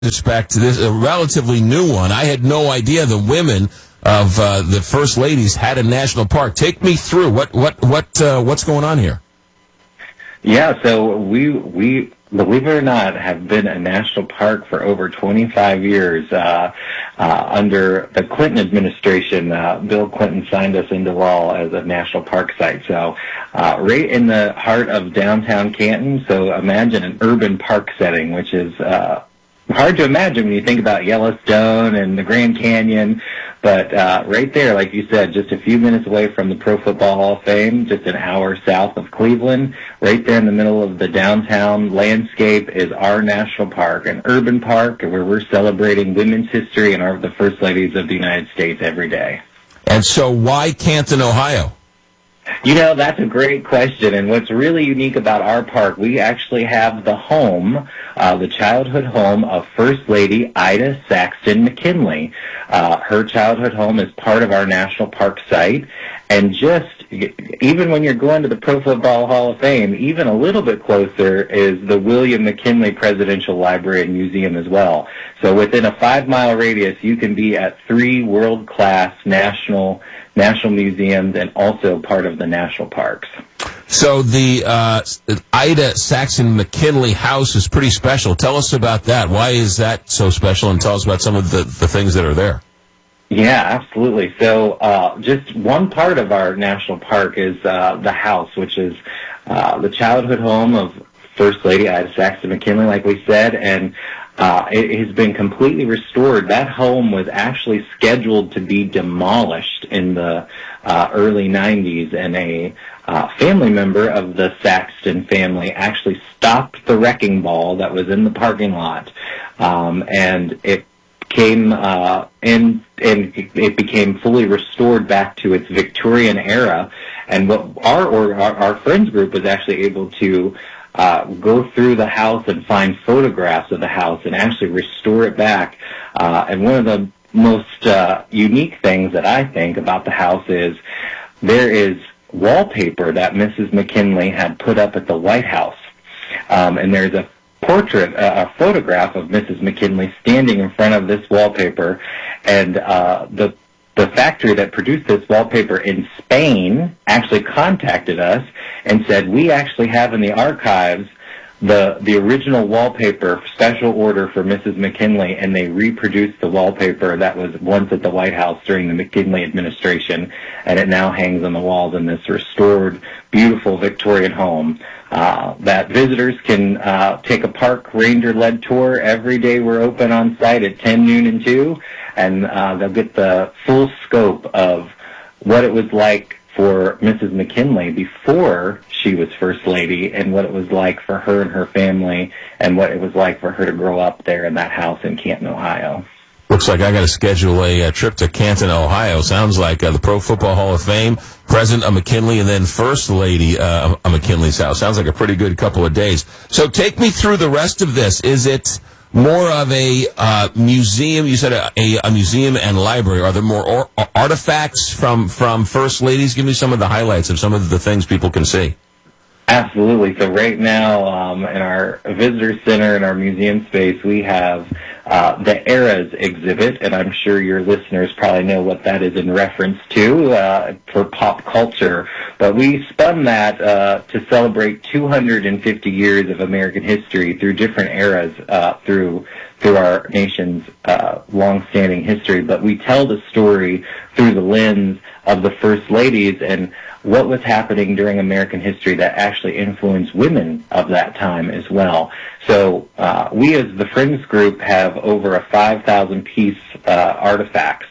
Respect, this is a relatively new one. I had no idea the women of the first ladies had a national park. Take me through what's going on here. Yeah, so we believe it or not have been a national park for over 25 years. Under the Clinton administration, Bill Clinton signed us into law as a national park site. So right in the heart of downtown Canton. So imagine an urban park setting, which is hard to imagine when you think about Yellowstone and the Grand Canyon, but right there, like you said, just a few minutes away from the Pro Football Hall of Fame, just an hour south of Cleveland, right there in the middle of the downtown landscape is our national park, an urban park where we're celebrating women's history and the first ladies of the United States every day. And so why Canton, Ohio? You know, that's a great question, and what's really unique about our park, we actually have the home, the childhood home of First Lady Ida Saxton McKinley. Her childhood home is part of our national park site, and just even when you're going to the Pro Football Hall of Fame, even a little bit closer is the William McKinley Presidential Library and Museum as well. So within a 5-mile radius, you can be at 3 world-class national museums and also part of the national parks. So the Ida Saxton McKinley house is pretty special. Tell us about that. Why is that so special? And tell us about some of the things that are there. Yeah, absolutely. So just one part of our national park is the house, which is the childhood home of First Lady Ida Saxton McKinley, like we said, and it has been completely restored. That home was actually scheduled to be demolished in the early 90s, and a family member of the Saxton family actually stopped the wrecking ball that was in the parking lot, and it came and it became fully restored back to its Victorian era. And what our friends group was actually able to go through the house and find photographs of the house and actually restore it back. And one of the most unique things that I think about the house is there is wallpaper that Mrs. McKinley had put up at the White House. And there's a photograph of Mrs. McKinley standing in front of this wallpaper, and the factory that produced this wallpaper in Spain actually contacted us and said, we actually have in the archives the original wallpaper, special order for Mrs. McKinley, and they reproduced the wallpaper that was once at the White House during the McKinley administration, and it now hangs on the walls in this restored, beautiful Victorian home. That visitors can take a park ranger-led tour every day. We're open on site at 10, noon, and 2, and they'll get the full scope of what it was like for Mrs. McKinley before she was First Lady, and what it was like for her and her family, and what it was like for her to grow up there in that house in Canton, Ohio. Looks like I got to schedule a trip to Canton, Ohio. Sounds like the Pro Football Hall of Fame, President of McKinley, and then First Lady of McKinley's house. Sounds like a pretty good couple of days. So take me through the rest of this. Is it more of a museum? You said a museum and library. Are there more artifacts from First Ladies? Give me some of the highlights of some of the things people can see. Absolutely. So right now in our visitor center, in our museum space, we have the Eras exhibit, and I'm sure your listeners probably know what that is in reference to for pop culture. But we spun that to celebrate 250 years of American history through different eras through our nation's long-standing history. But we tell the story through the lens of the First Ladies and what was happening during American history that actually influenced women of that time as well. So we as the Friends Group have over a 5,000-piece artifacts.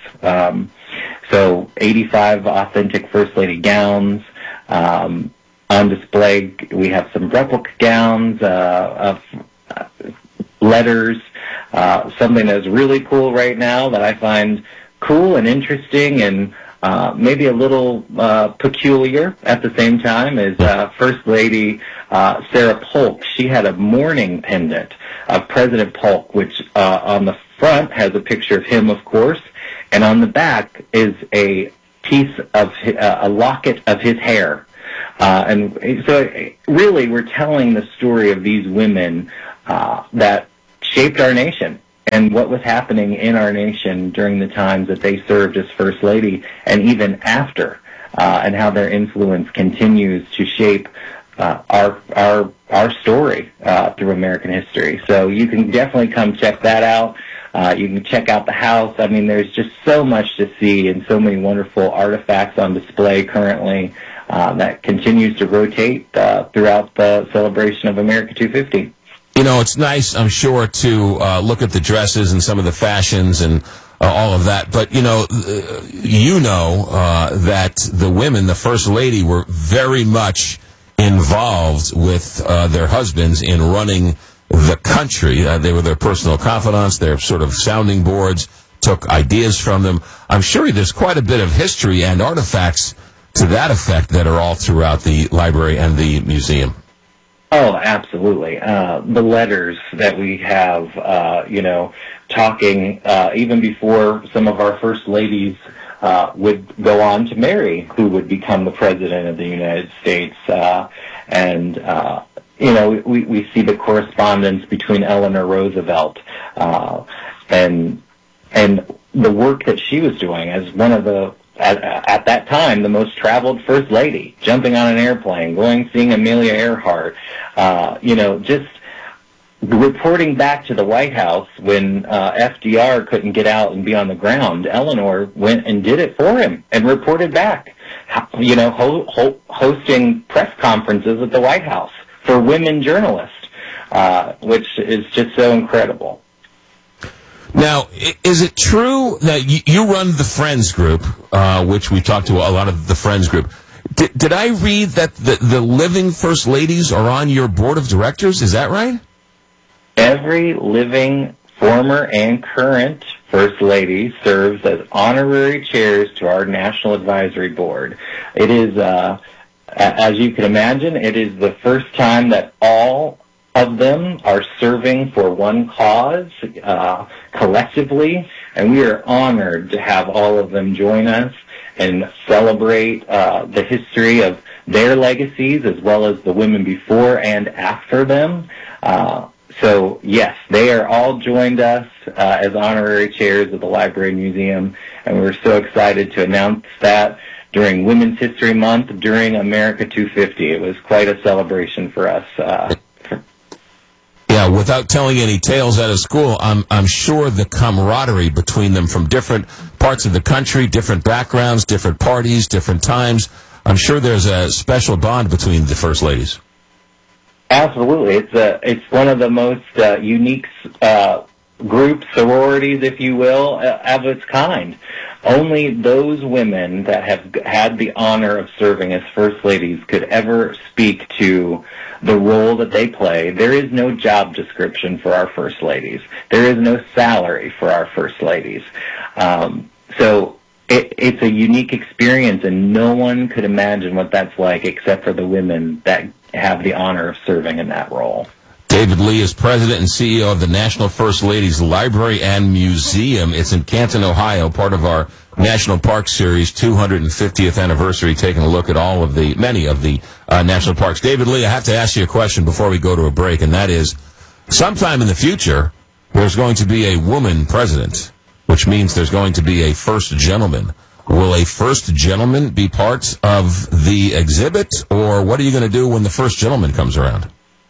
So 85 authentic First Lady gowns. On display, we have some replica gowns of letters. Something that's really cool right now that I find cool and interesting and maybe a little peculiar at the same time is First Lady Sarah Polk. She had a mourning pendant of President Polk, which on the front has a picture of him, of course, and on the back is a piece of a locket of his hair. And so really we're telling the story of these women that shaped our nation. and what was happening in our nation during the times that they served as First Lady, and even after, and how their influence continues to shape our story through American history. So you can definitely come check that out. You can check out the house. I mean, there's just so much to see and so many wonderful artifacts on display currently that continues to rotate throughout the celebration of America 250. You know, it's nice, I'm sure, to look at the dresses and some of the fashions and all of that. But, that the women, the First Lady, were very much involved with their husbands in running the country. They were their personal confidants, their sort of sounding boards, took ideas from them. I'm sure there's quite a bit of history and artifacts to that effect that are all throughout the library and the museum. Oh, absolutely. The letters that we have, talking even before some of our First Ladies would go on to marry who would become the President of the United States. We see the correspondence between Eleanor Roosevelt and the work that she was doing as one of the, at that time, the most traveled First Lady, jumping on an airplane, seeing Amelia Earhart, just reporting back to the White House when FDR couldn't get out and be on the ground. Eleanor went and did it for him and reported back, hosting press conferences at the White House for women journalists, which is just so incredible. Now, is it true that you run the Friends group, which we talked to a lot of the Friends group? Did I read that the living First Ladies are on your board of directors? Is that right? Every living former and current First Lady serves as honorary chairs to our National Advisory Board. It is, as you can imagine, it is the first time that all of them are serving for one cause collectively, and we are honored to have all of them join us and celebrate the history of their legacies as well as the women before and after them. So, yes, they are all joined us as honorary chairs of the Library and Museum, and we're so excited to announce that during Women's History Month, during America 250. It was quite a celebration for us. Yeah, without telling any tales out of school, I'm sure the camaraderie between them from different parts of the country, different backgrounds, different parties, different times, I'm sure there's a special bond between the First Ladies. Absolutely. It's one of the most unique groups, sororities, if you will, of its kind. Only those women that have had the honor of serving as First Ladies could ever speak to the role that they play. There is no job description for our First Ladies. There is no salary for our First Ladies. So it's a unique experience, and no one could imagine what that's like except for the women that have the honor of serving in that role. David Lee is president and CEO of the National First Ladies Library and Museum. It's in Canton, Ohio, part of our National Park Series 250th anniversary, taking a look at many of the national parks. David Lee, I have to ask you a question before we go to a break, and that is, sometime in the future, there's going to be a woman president, which means there's going to be a first gentleman. Will a first gentleman be part of the exhibit, or what are you going to do when the first gentleman comes around?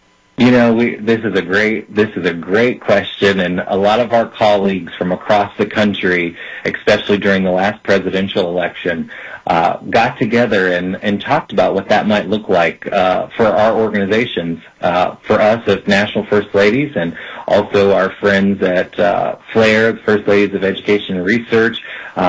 This is a great question, and a lot of our colleagues from across the country, especially during the last presidential election, got together and talked about what that might look like for our organizations, for us as National First Ladies, and also our friends at FLAIR, the First Ladies of Education and Research.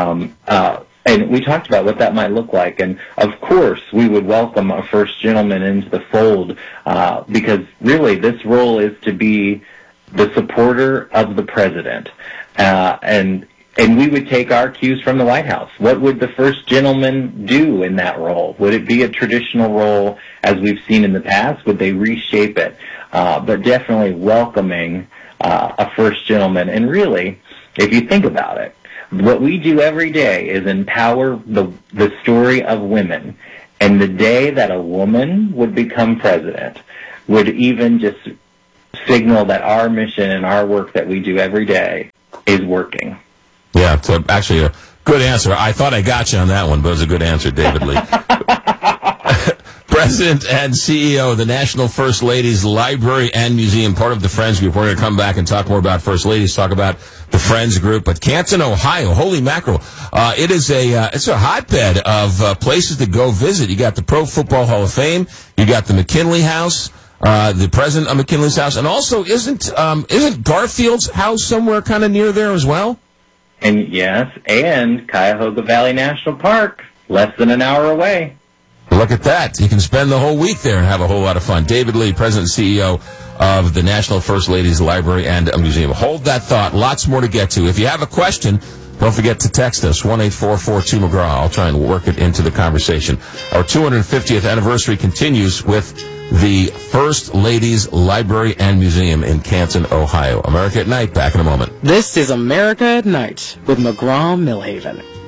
And we talked about what that might look like. And, of course, we would welcome a first gentleman into the fold because, really, this role is to be the supporter of the president. And we would take our cues from the White House. What would the first gentleman do in that role? Would it be a traditional role as we've seen in the past? Would they reshape it? But definitely welcoming a first gentleman. And, really, if you think about it, what we do every day is empower the story of women. And the day that a woman would become president would even just signal that our mission and our work that we do every day is working. Yeah, so actually a good answer. I thought I got you on that one, but it was a good answer, David Lee. President and CEO of the National First Ladies Library and Museum, part of the Friends Group. We're going to come back and talk more about First Ladies, talk about the Friends Group. But Canton, Ohio, holy mackerel, it's a hotbed of places to go visit. You got the Pro Football Hall of Fame, you got the McKinley House, the president of McKinley's house, and also isn't Garfield's house somewhere kind of near there as well? And yes, and Cuyahoga Valley National Park, less than an hour away. Look at that. You can spend the whole week there and have a whole lot of fun. David Lee, President and CEO of the National First Ladies Library and Museum. Hold that thought. Lots more to get to. If you have a question, don't forget to text us, 1-844-2McGraw. I'll try and work it into the conversation. Our 250th anniversary continues with the First Ladies Library and Museum in Canton, Ohio. America at Night, back in a moment. This is America at Night with McGraw Millhaven.